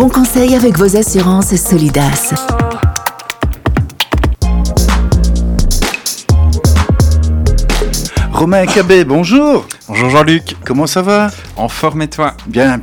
On conseille avec vos assurances Solidas. Romain Cabet, bonjour. Bonjour Jean-Luc. Comment ça va? En forme et toi? Bien.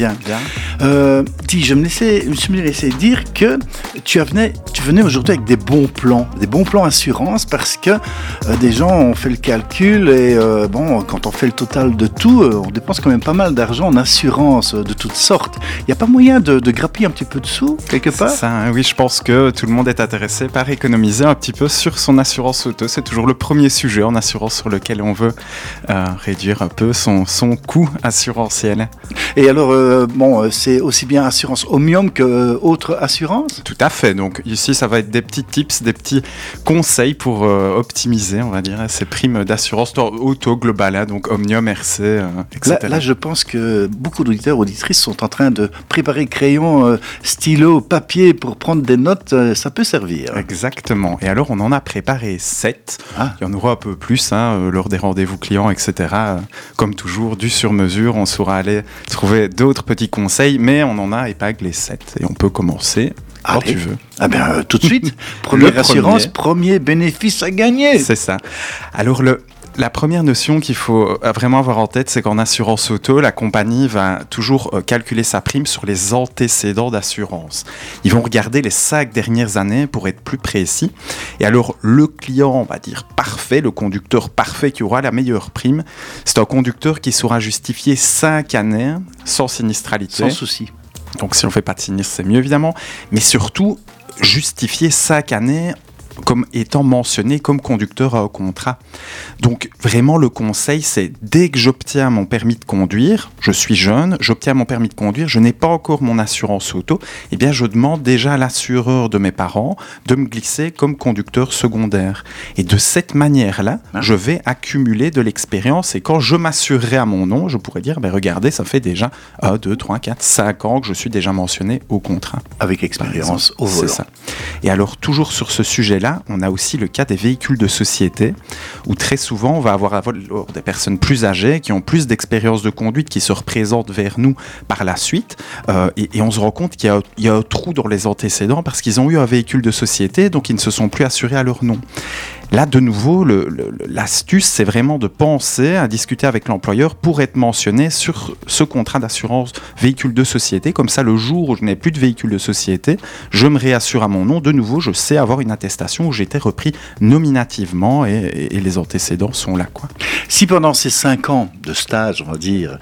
Dis, je me suis laissé dire que tu venais aujourd'hui avec des bons plans assurance, parce que des gens ont fait le calcul et quand on fait le total de tout, on dépense quand même pas mal d'argent en assurance de toutes sortes. Il n'y a pas moyen de grappiller un petit peu de sous quelque part? C'est ça, hein, oui, je pense que tout le monde est intéressé par économiser un petit peu sur son assurance auto. C'est toujours le premier sujet en assurance sur lequel on veut réduire un peu son coût assurantiel. Et alors, c'est aussi bien assurance Omnium que autre assurance? Tout à fait. Donc ici, ça va être des petits tips, des petits conseils pour optimiser, on va dire, ces primes d'assurance auto globale, hein, donc Omnium, RC, etc. Là, je pense que beaucoup d'auditeurs, auditrices sont en train de préparer crayon, stylo, papier pour prendre des notes. Ça peut servir. Exactement. Et alors, on en a préparé 7. Il y en aura un peu plus lors des rendez-vous clients, etc. Comme toujours, du sur-mesure. On saura aller trouver d'autres petits conseils, mais on en a épinglé 7. Et on peut commencer quand tu veux. Tout de suite. Première assurance, premier bénéfice à gagner. C'est ça. Alors, la première notion qu'il faut vraiment avoir en tête, c'est qu'en assurance auto, la compagnie va toujours calculer sa prime sur les antécédents d'assurance. Ils vont regarder les 5 dernières années pour être plus précis. Et alors, le client, on va dire parfait, le conducteur parfait qui aura la meilleure prime, c'est un conducteur qui saura justifier 5 années sans sinistralité. Sans souci. Donc, si on ne fait pas de sinistre, c'est mieux évidemment. Mais surtout, justifier 5 années comme étant mentionné comme conducteur à contrat. Donc vraiment le conseil, c'est dès que j'obtiens mon permis de conduire, je suis jeune, j'obtiens mon permis de conduire, je n'ai pas encore mon assurance auto, eh bien je demande déjà à l'assureur de mes parents de me glisser comme conducteur secondaire. Et de cette manière-là, je vais accumuler de l'expérience et quand je m'assurerai à mon nom, je pourrais dire, regardez, ça fait déjà 1, 2, 3, 4, 5 ans que je suis déjà mentionné au contrat. Avec expérience au volant. C'est ça. Et alors toujours sur ce sujet-là, on a aussi le cas des véhicules de société où très souvent on va avoir des personnes plus âgées qui ont plus d'expérience de conduite qui se représentent vers nous par la suite et on se rend compte qu'il y a un trou dans les antécédents parce qu'ils ont eu un véhicule de société donc ils ne se sont plus assurés à leur nom. Là, de nouveau, l'astuce, c'est vraiment de penser à discuter avec l'employeur pour être mentionné sur ce contrat d'assurance véhicule de société. Comme ça, le jour où je n'ai plus de véhicule de société, je me réassure à mon nom. De nouveau, je sais avoir une attestation où j'ai été repris nominativement et les antécédents sont là, quoi. Si pendant ces 5 ans de stage, on va dire,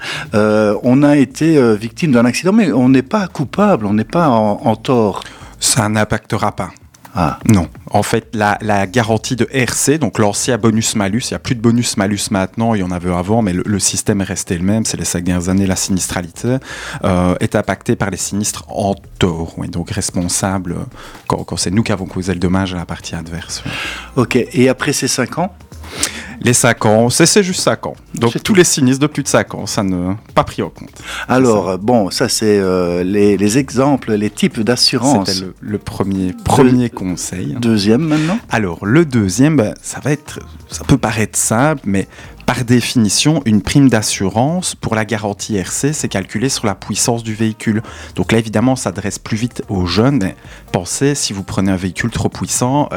on a été victime d'un accident, mais on n'est pas coupable, on n'est pas en tort. Ça n'impactera pas. Non. En fait, la garantie de RC, donc l'ancien bonus-malus, il n'y a plus de bonus-malus maintenant, il y en avait avant, mais le système est resté le même, c'est les 5 dernières années, la sinistralité, est impactée par les sinistres en tort, oui, donc responsable quand c'est nous qui avons causé le dommage à la partie adverse. Oui. Ok, et après ces 5 ans? Les 5 ans, c'est juste 5 ans. Donc tous les sinistres de plus de 5 ans, ça ne pas pris en compte. Alors, ça c'est les exemples, les types d'assurance. C'était le premier conseil. Deuxième maintenant? Alors, le deuxième, ça peut paraître simple, mais par définition, une prime d'assurance pour la garantie RC, c'est calculé sur la puissance du véhicule. Donc là, évidemment, ça s'adresse plus vite aux jeunes. Mais pensez, si vous prenez un véhicule trop puissant,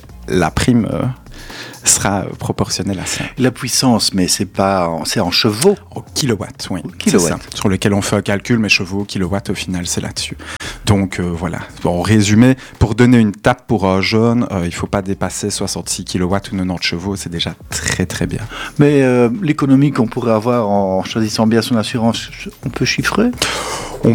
la prime sera proportionnelle à ça. La puissance, mais c'est en chevaux. En kilowatts, oui. Kilowatts. C'est ça, sur lequel on fait un calcul, mais chevaux, kilowatts, au final, c'est là-dessus. Donc voilà. En résumé, pour donner une tape pour un jeune, il ne faut pas dépasser 66 kilowatts ou 90 chevaux, c'est déjà très très bien. Mais l'économie qu'on pourrait avoir en choisissant bien son assurance, on peut chiffrer? On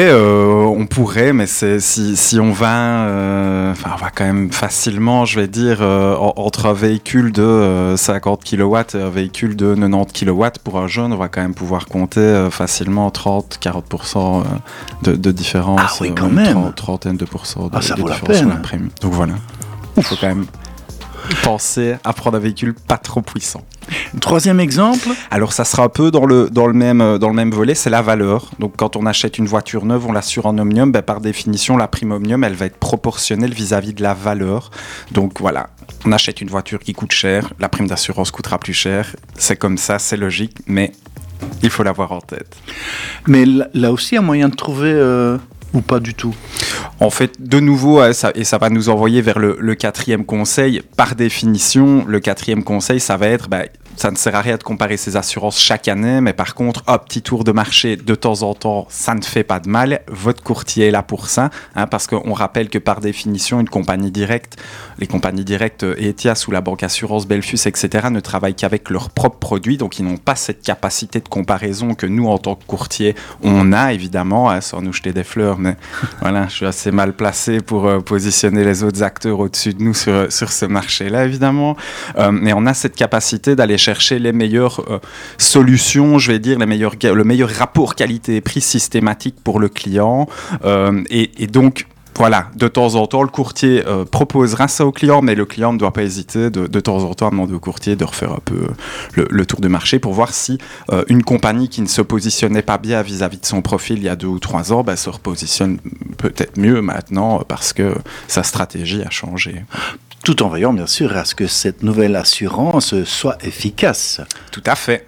pourrait, mais si on va, on va quand même facilement, je vais dire, entre un véhicule de 50 kW et un véhicule de 90 kW, pour un jeune, on va quand même pouvoir compter facilement 30-40% de différence. Ah oui, quand même. 32% de ça vaut la différence peine. sur la prime. Donc voilà, il faut quand même penser à prendre un véhicule pas trop puissant. Troisième exemple. Alors ça sera un peu dans le même volet, c'est la valeur. Donc quand on achète une voiture neuve, on l'assure en Omnium, par définition la prime Omnium, elle va être proportionnelle vis-à-vis de la valeur. Donc voilà, on achète une voiture qui coûte cher, la prime d'assurance coûtera plus cher. C'est comme ça, c'est logique, mais il faut l'avoir en tête. Mais là aussi, un moyen de trouver ou pas du tout? En fait, de nouveau, ça va nous envoyer vers le quatrième conseil. Par définition, le quatrième conseil, ça va être... ça ne sert à rien de comparer ses assurances chaque année, mais par contre, petit tour de marché de temps en temps, ça ne fait pas de mal. Votre courtier est là pour ça, parce qu'on rappelle que par définition, une compagnie directe, les compagnies directes Etias ou la banque assurance Belfius, etc., ne travaillent qu'avec leurs propres produits, donc ils n'ont pas cette capacité de comparaison que nous, en tant que courtier, on a évidemment, sans nous jeter des fleurs, mais voilà, je suis assez mal placé pour positionner les autres acteurs au-dessus de nous sur ce marché-là, évidemment. Mais on a cette capacité d'aller chercher les meilleures solutions, je vais dire, le meilleur rapport qualité-prix systématique pour le client. Et donc, voilà, de temps en temps, le courtier proposera ça au client, mais le client ne doit pas hésiter de temps en temps à demander au courtier de refaire un peu le tour du marché pour voir si une compagnie qui ne se positionnait pas bien vis-à-vis de son profil il y a 2 ou 3 ans, se repositionne peut-être mieux maintenant parce que sa stratégie a changé. Tout en veillant, bien sûr, à ce que cette nouvelle assurance soit efficace. Tout à fait.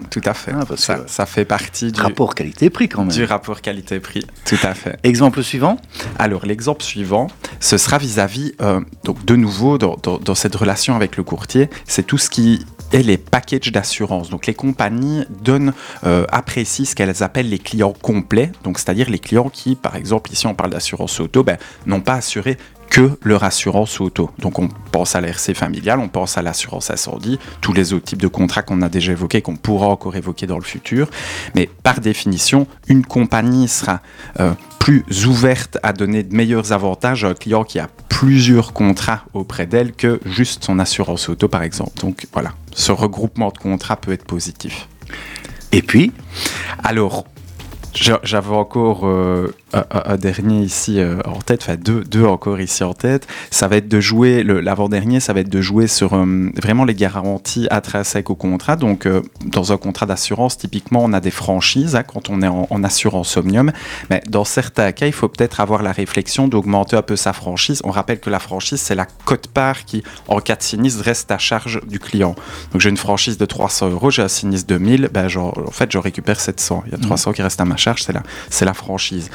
Ça fait partie du rapport qualité-prix quand même. Du rapport qualité-prix, tout à fait. Exemple suivant? Alors, l'exemple suivant, ce sera vis-à-vis, donc de nouveau, dans cette relation avec le courtier, c'est tout ce qui est les packages d'assurance. Donc, les compagnies apprécient ce qu'elles appellent les clients complets, donc c'est-à-dire les clients qui, par exemple, ici on parle d'assurance auto, n'ont pas assuré que leur assurance auto. Donc on pense à l'RC familiale, on pense à l'assurance incendie, tous les autres types de contrats qu'on a déjà évoqués, qu'on pourra encore évoquer dans le futur. Mais par définition, une compagnie sera plus ouverte à donner de meilleurs avantages à un client qui a plusieurs contrats auprès d'elle que juste son assurance auto, par exemple. Donc voilà, ce regroupement de contrats peut être positif. Et puis? Alors, j'avais encore un dernier ici en tête, enfin deux encore ici en tête. Ça va être de jouer, l'avant-dernier, ça va être de jouer sur vraiment les garanties intrinsèques au contrat. Donc, dans un contrat d'assurance, typiquement, on a des franchises quand on est en assurance Omnium. Mais dans certains cas, il faut peut-être avoir la réflexion d'augmenter un peu sa franchise. On rappelle que la franchise, c'est la quote-part qui, en cas de sinistre, reste à charge du client. Donc, j'ai une franchise de 300 €, j'ai un sinistre de 1000, en fait, je récupère 700. Il y a 300 qui restent à ma charge, c'est la franchise.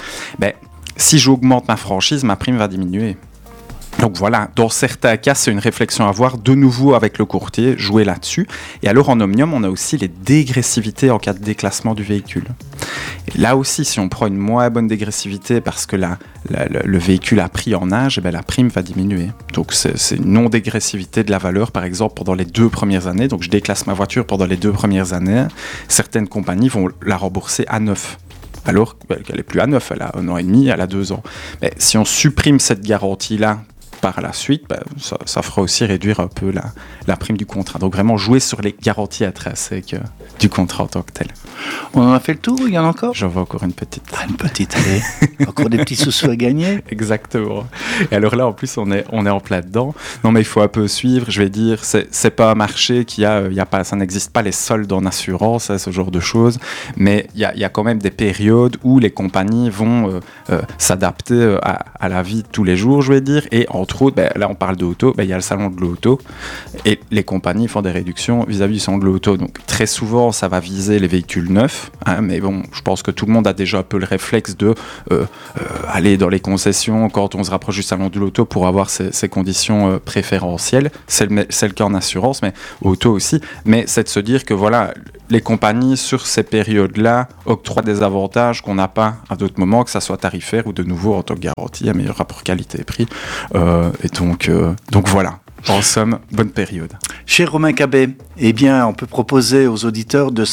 Si j'augmente ma franchise, ma prime va diminuer. Donc voilà, dans certains cas, c'est une réflexion à avoir de nouveau avec le courtier, jouer là-dessus. Et alors en Omnium, on a aussi les dégressivités en cas de déclassement du véhicule. Et là aussi, si on prend une moins bonne dégressivité parce que le véhicule a pris en âge, la prime va diminuer. Donc c'est une non-dégressivité de la valeur, par exemple, pendant les 2 premières années. Donc je déclasse ma voiture pendant les 2 premières années. Certaines compagnies vont la rembourser à 9. Alors qu'elle n'est plus à 9, elle a 1 an et demi, elle a 2 ans. Mais si on supprime cette garantie-là par la suite, ça fera aussi réduire un peu la prime du contrat. Donc vraiment jouer sur les garanties intrinsèques du contrat en tant que tel. On en a fait le tour, il y en a encore? J'en veux encore une petite. Une petite, allez. Encore des petits sous-sous à gagner? Exactement. Et alors là, en plus, on est en plein dedans. Non, mais il faut un peu suivre. Je vais dire, c'est pas un marché ça n'existe pas les soldes en assurance, ce genre de choses. Mais il y a quand même des périodes où les compagnies vont s'adapter à la vie de tous les jours, je vais dire. Et entre autres, là, on parle de l'auto, il y a le salon de l'auto. Et les compagnies font des réductions vis-à-vis du salon de l'auto. Donc, très souvent, ça va viser les véhicules neufs. Mais bon, je pense que tout le monde a déjà un peu le réflexe de aller dans les concessions quand on se rapproche du salon de l'auto pour avoir ces conditions préférentielles. C'est le cas en assurance, mais auto aussi. Mais c'est de se dire que voilà, les compagnies sur ces périodes-là octroient des avantages qu'on n'a pas à d'autres moments, que ça soit tarifaire ou de nouveau en tant que garantie, un meilleur rapport qualité-prix. Et donc voilà. En somme, bonne période. Cher Romain Cabet, on peut proposer aux auditeurs de